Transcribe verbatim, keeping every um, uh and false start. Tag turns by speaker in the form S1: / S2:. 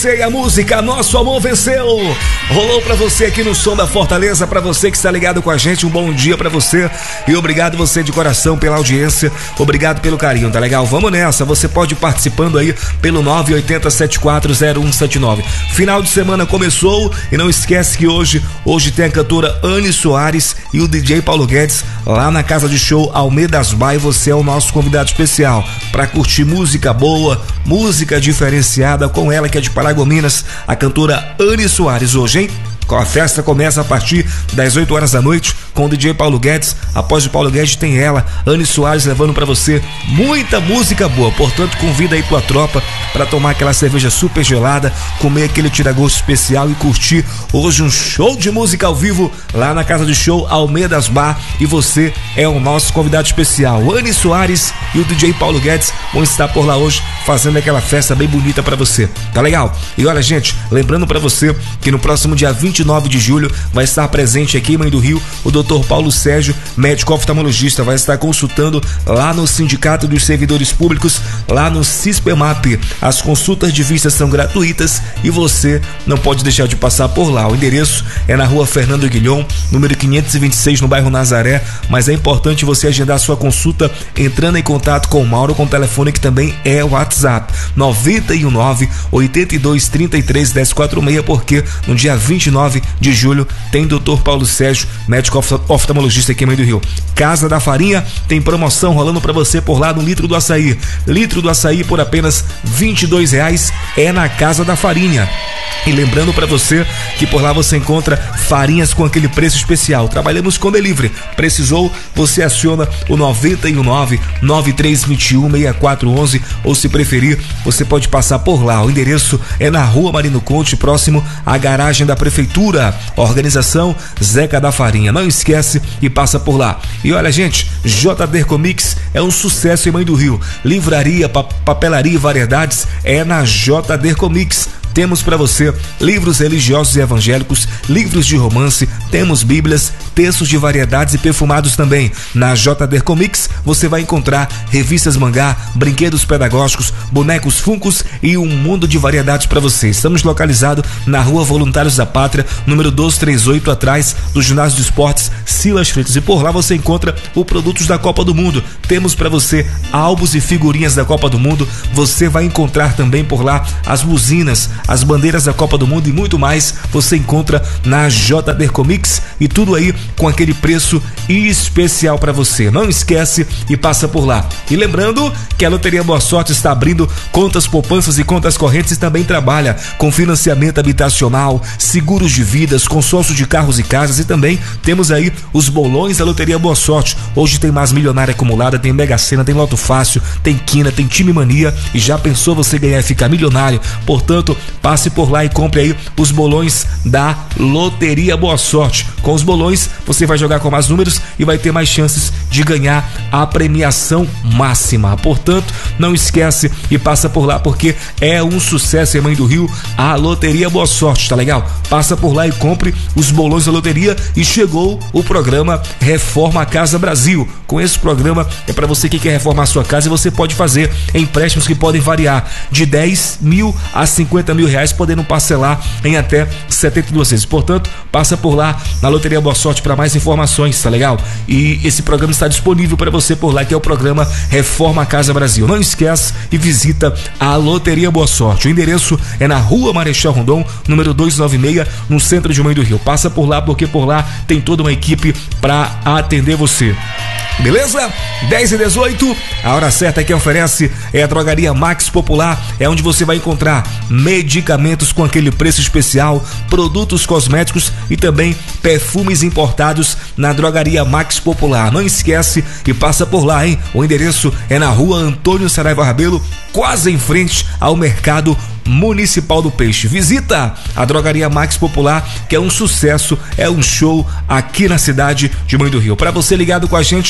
S1: E a música Nosso Amor Venceu rolou pra você aqui no Som da Fortaleza. Pra você que está ligado com a gente, um bom dia pra você e obrigado você de coração pela audiência, obrigado pelo carinho, tá legal? Vamos nessa, você pode ir participando aí pelo nove oito zero sete quatro zero um sete nove. Final de semana começou e não esquece que hoje hoje tem a cantora Anny Soares e o D J Paulo Guedes lá na casa de show Almedas Bar, e você é o nosso convidado especial pra curtir música boa, música diferenciada com ela que é de Paragominas, a cantora Anny Soares hoje, hein? A festa começa a partir das oito horas da noite com o D J Paulo Guedes. Após o Paulo Guedes tem ela, Anny Soares, levando pra você muita música boa. Portanto, convida aí tua tropa pra tomar aquela cerveja super gelada, comer aquele tira-gosto especial e curtir hoje um show de música ao vivo lá na casa de show Almedas Bar, e você é o nosso convidado especial. Anny Soares e o D J Paulo Guedes vão estar por lá hoje fazendo aquela festa bem bonita pra você, tá legal? E olha, gente, lembrando pra você que no próximo dia vinte e nove de julho vai estar presente aqui em Mãe do Rio o doutor Paulo Sérgio, médico oftalmologista, vai estar consultando lá no Sindicato dos Servidores Públicos, lá no CISPEMAP. As consultas de vista são gratuitas e você não pode deixar de passar por lá. O endereço é na rua Fernando Guilhom, número quinhentos e vinte e seis, no bairro Nazaré, mas é importante você agendar sua consulta entrando em contato com o Mauro, com o telefone que também é o WhatsApp nove nove oito dois três três um zero quatro seis, porque no dia vinte e nove de julho tem doutor Paulo Sérgio, médico oftalmologista aqui em Mãe do Rio. Casa da Farinha tem promoção rolando pra você por lá no litro do açaí. Litro do açaí por apenas vinte e dois reais é na Casa da Farinha. E lembrando pra você que por lá você encontra farinhas com aquele preço especial. Trabalhamos com delivery. Precisou? Você aciona o nove nove nove três dois um seis quatro um um, ou se preferir, você pode passar por lá. O endereço é na rua Marino Conte, próximo à garagem da prefeitura. Organização Zeca da Farinha. Não esquece e passa por lá. E olha, gente, J D Comics é um sucesso em Mãe do Rio. Livraria, pa- papelaria e variedades é na J D Comics. Temos para você livros religiosos e evangélicos, livros de romance, temos bíblias, textos de variedades e perfumados também. Na J D Comics você vai encontrar revistas mangá, brinquedos pedagógicos, bonecos Funkos e um mundo de variedades para você. Estamos localizados na rua Voluntários da Pátria, número doze trinta e oito, atrás do Ginásio de Esportes Silas Freitas, e por lá você encontra os produtos da Copa do Mundo. Temos para você álbuns e figurinhas da Copa do Mundo. Você vai encontrar também por lá as buzinas, as bandeiras da Copa do Mundo e muito mais. Você encontra na J D Comics, e tudo aí com aquele preço especial para você. Não esquece e passa por lá. E lembrando que a Loteria Boa Sorte está abrindo contas poupanças e contas correntes, e também trabalha com financiamento habitacional, seguros de vidas, consórcio de carros e casas, e também temos aí os bolões da Loteria Boa Sorte. Hoje tem mais milionária acumulada, tem Mega Sena, tem Loto Fácil, tem Quina, tem Time Mania, e já pensou você ganhar e ficar milionário? Portanto, passe por lá e compre aí os bolões da Loteria Boa Sorte. Com os bolões você vai jogar com mais números e vai ter mais chances de ganhar a premiação máxima. Portanto, não esquece e passa por lá, porque é um sucesso em Mãe do Rio a Loteria Boa Sorte, tá legal? Passa por lá e compre os bolões da loteria. E chegou o programa Reforma Casa Brasil. Com esse programa é para você que quer reformar sua casa, e você pode fazer empréstimos que podem variar de dez mil a cinquenta mil reais, podendo parcelar em até setenta e duas vezes. Portanto, passa por lá na Loteria Boa Sorte para mais informações, tá legal? E esse programa está disponível para você por lá, que é o programa Reforma Casa Brasil. Não esquece e visita a Loteria Boa Sorte. O endereço é na rua Marechal Rondon, número duzentos e noventa e seis, no centro de Mãe do Rio. Passa por lá, porque por lá tem toda uma equipe para atender você. Beleza? dez e dezoito, a hora certa que oferece é a Drogaria Max Popular. É onde você vai encontrar medicamentos com aquele preço especial, produtos cosméticos e também perfumes importados na Drogaria Max Popular. Não esquece e passa por lá, hein? O endereço é na rua Antônio Saraiva Rabelo, quase em frente ao Mercado Municipal do Peixe. Visita a Drogaria Max Popular, que é um sucesso, é um show aqui na cidade de Mãe do Rio. Para você ligado com a gente